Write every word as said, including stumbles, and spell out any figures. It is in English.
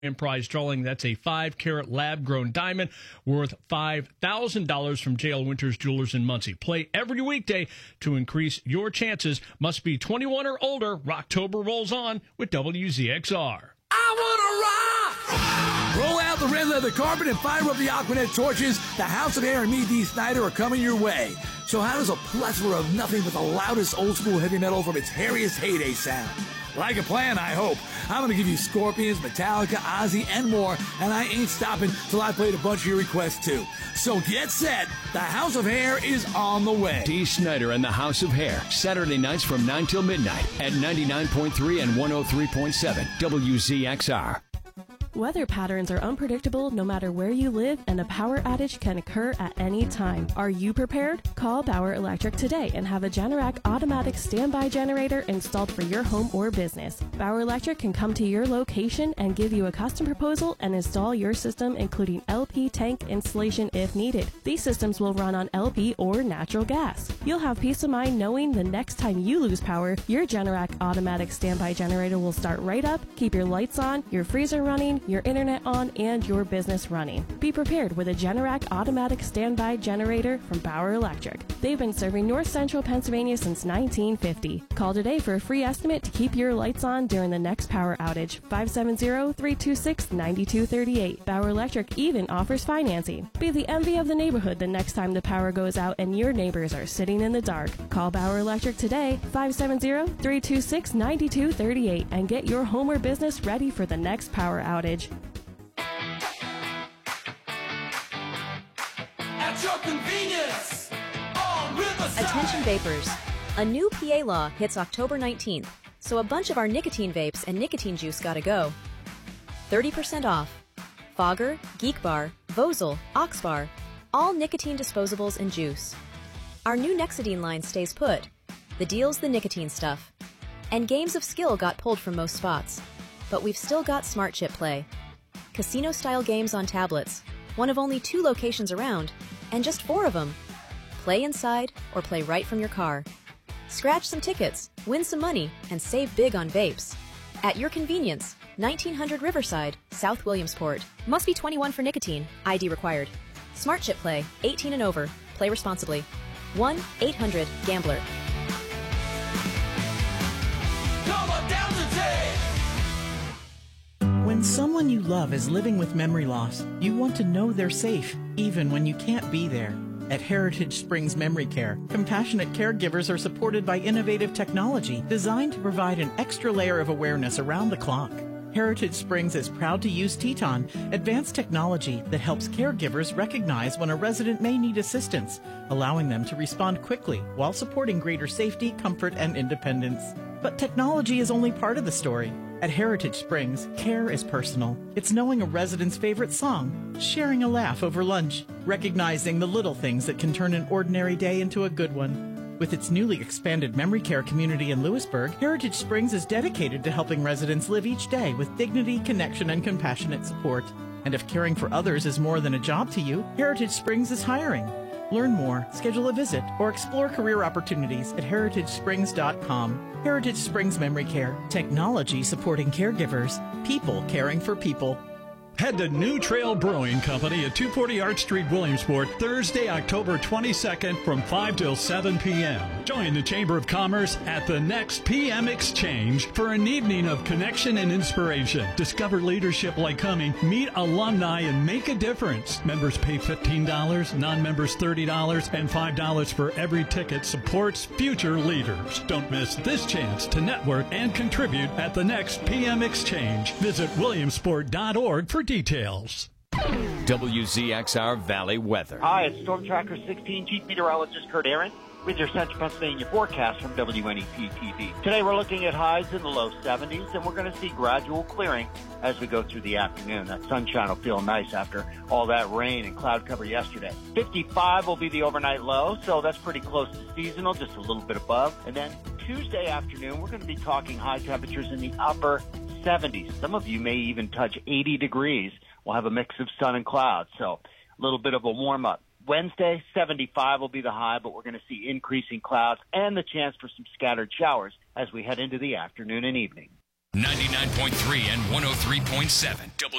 And prize drawing, that's a five-carat lab-grown diamond worth five thousand dollars from J L Winters Jewelers in Muncie. Play every weekday to increase your chances. Must be twenty-one or older. Rocktober rolls on with W Z X R. I want to rock! Roll out the red leather carpet and fire up the Aquanet torches. The House of Hair and me, Dee Snider, are coming your way. So how does a plethora of nothing but the loudest old-school heavy metal from its hairiest heyday sound? Like a plan, I hope. I'm going to give you Scorpions, Metallica, Ozzy, and more, and I ain't stopping till I played a bunch of your requests, too. So get set. The House of Hair is on the way. Dee Snider and the House of Hair, Saturday nights from nine till midnight at ninety-nine point three and one oh three point seven W Z X R. Weather patterns are unpredictable no matter where you live, and a power outage can occur at any time. Are you prepared? Call Bauer Electric today and have a Generac automatic standby generator installed for your home or business. Bauer Electric can come to your location and give you a custom proposal and install your system, including L P tank installation if needed. These systems will run on L P or natural gas. You'll have peace of mind knowing the next time you lose power, your Generac automatic standby generator will start right up, keep your lights on, your freezer running, your internet on, and your business running. Be prepared with a Generac automatic standby generator from Bauer Electric. They've been serving North Central Pennsylvania since nineteen fifty. Call today for a free estimate to keep your lights on during the next power outage. five seven zero, three two six, nine two three eight. Bauer Electric even offers financing. Be the envy of the neighborhood the next time the power goes out and your neighbors are sitting in the dark. Call Bauer Electric today, five seven zero, three two six, nine two three eight, and get your home or business ready for the next power outage. At your convenience, on Riverside. Attention vapors. A new P A law hits October nineteenth, so a bunch of our nicotine vapes and nicotine juice gotta go. thirty percent off. Fogger, Geek Bar, Vosel, Oxbar, all nicotine disposables and juice. Our new Nexidine line stays put. The deal's the nicotine stuff. And Games of Skill got pulled from most spots. But we've still got Smart Chip Play. Casino-style games on tablets, one of only two locations around, and just four of them. Play inside or play right from your car. Scratch some tickets, win some money, and save big on vapes. At your convenience, nineteen hundred Riverside, South Williamsport. Must be twenty-one for nicotine. I D required. Smart Chip Play, eighteen and over. Play responsibly. one eight hundred gambler. Come on down today. When someone you love is living with memory loss, you want to know they're safe, even when you can't be there. At Heritage Springs Memory Care, compassionate caregivers are supported by innovative technology designed to provide an extra layer of awareness around the clock. Heritage Springs is proud to use Teton, advanced technology that helps caregivers recognize when a resident may need assistance, allowing them to respond quickly while supporting greater safety, comfort, and independence. But technology is only part of the story. At Heritage Springs, care is personal. It's knowing a resident's favorite song, sharing a laugh over lunch, recognizing the little things that can turn an ordinary day into a good one. With its newly expanded memory care community in Lewisburg, Heritage Springs is dedicated to helping residents live each day with dignity, connection, and compassionate support. And if caring for others is more than a job to you, Heritage Springs is hiring. Learn more, schedule a visit, or explore career opportunities at heritage springs dot com. Heritage Springs Memory Care. Technology supporting caregivers. People caring for people. Head to New Trail Brewing Company at two forty Arch Street, Williamsport, Thursday, October twenty-second from five till seven p.m. Join the Chamber of Commerce at the next P M Exchange for an evening of connection and inspiration. Discover leadership like coming, meet alumni, and make a difference. Members pay fifteen dollars, non-members thirty dollars, and five dollars for every ticket supports future leaders. Don't miss this chance to network and contribute at the next P M Exchange. Visit williamsport dot org for details. W Z X R Valley weather. Hi, it's Storm Tracker sixteen Chief Meteorologist Kurt Aaron with your Central Pennsylvania forecast from W N E P T V. Today we're looking at highs in the low seventies, and we're going to see gradual clearing as we go through the afternoon. That sunshine will feel nice after all that rain and cloud cover yesterday. fifty-five will be the overnight low, so that's pretty close to seasonal, just a little bit above. And then Tuesday afternoon, we're going to be talking high temperatures in the upper seventies. Some of you may even touch eighty degrees. We'll have a mix of sun and clouds, so a little bit of a warm-up. Wednesday, seventy-five will be the high, but we're going to see increasing clouds and the chance for some scattered showers as we head into the afternoon and evening. ninety-nine point three and one oh three point seven